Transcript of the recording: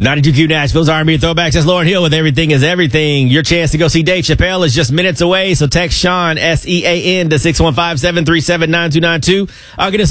92Q Nashville's R&B Throwbacks. That's Lauryn Hill with Everything is Everything. Your chance to go see Dave Chappelle is just minutes away, so text Sean, SEAN, to 615-737-9292. I'll get